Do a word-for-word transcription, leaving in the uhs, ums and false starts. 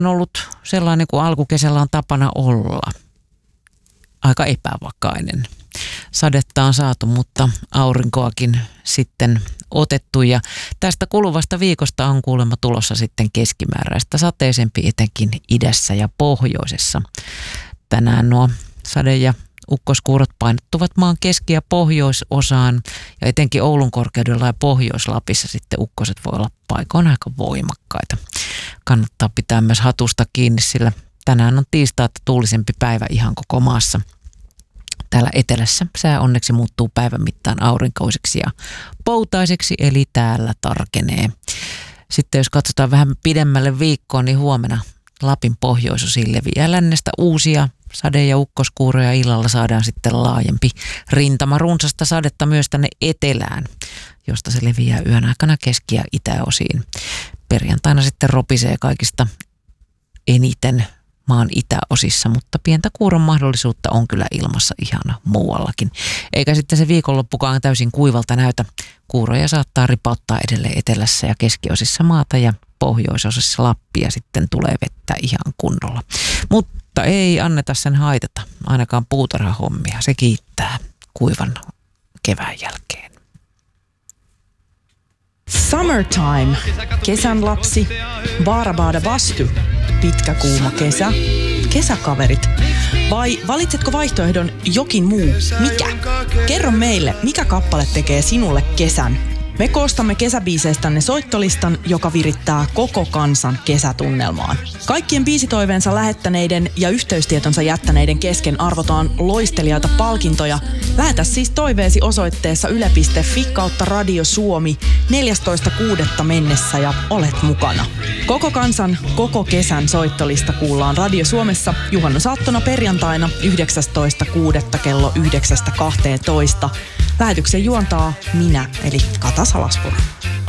on ollut sellainen kuin alkukesällä on tapana olla. Aika epävakainen. Sadetta on saatu, mutta aurinkoakin sitten otettu ja tästä kuluvasta viikosta on kuulemma tulossa sitten keskimääräistä sateisempi etenkin idässä ja pohjoisessa. Tänään nuo sade- ja ukkoskuurot painottuvat maan keski- ja pohjoisosaan ja etenkin Oulun korkeudella ja Pohjois-Lapissa sitten ukkoset voi olla paikoin aika voimakkaita. Kannattaa pitää myös hatusta kiinni, sillä tänään on tiistaita tuulisempi päivä ihan koko maassa. Täällä etelässä sää onneksi muuttuu päivän mittaan aurinkoiseksi ja poutaiseksi, eli täällä tarkenee. Sitten jos katsotaan vähän pidemmälle viikkoon, niin huomenna Lapin pohjoisosiin leviää lännestä uusia sade- ja ukkoskuuroja. Illalla saadaan sitten laajempi rintama runsasta sadetta myös tänne etelään, josta se leviää yön aikana keski- ja itäosiin. Perjantaina sitten ropisee kaikista eniten maan itäosissa, mutta pientä kuuron mahdollisuutta on kyllä ilmassa ihan muuallakin. Eikä sitten se viikonloppukaan täysin kuivalta näytä. Kuuroja saattaa ripauttaa edelleen etelässä ja keskiosissa maata ja pohjoisosissa Lappia sitten tulee vettä ihan kunnolla. Mutta ei anneta sen haitata, ainakaan puutarhahommia. Se kiittää kuivan kevään jälkeen. Summertime, kesän lapsi, Baarabaada Bastu, pitkä kuuma kesä, kesäkaverit. Vai valitsetko vaihtoehdon jokin muu? Mikä? Kerro meille, mikä kappale tekee sinulle kesän. Me koostamme kesäbiiseistänne soittolistan, joka virittää koko kansan kesätunnelmaan. Kaikkien biisitoiveensa lähettäneiden ja yhteystietonsa jättäneiden kesken arvotaan loistelijaita palkintoja. Lähetä siis toiveesi osoitteessa yle piste fi kautta Radio Suomi neljästoista kuudetta mennessä ja olet mukana. Koko kansan, koko kesän soittolista kuullaan Radio Suomessa juhannusaattona perjantaina yhdeksästoista kuudetta kello yhdeksästä kahteentoista. Lähetyksen juontaa minä, eli Kata Salaspuro.